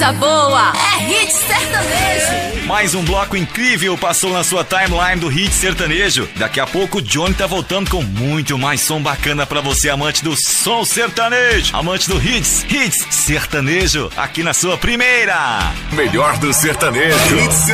Tá boa, é Hit Sertanejo. Mais um bloco incrível passou na sua timeline do Hit Sertanejo. Daqui a pouco o Johnny tá voltando com muito mais som bacana pra você, amante do som sertanejo, amante do Hits Sertanejo, aqui na sua primeira. Melhor do sertanejo.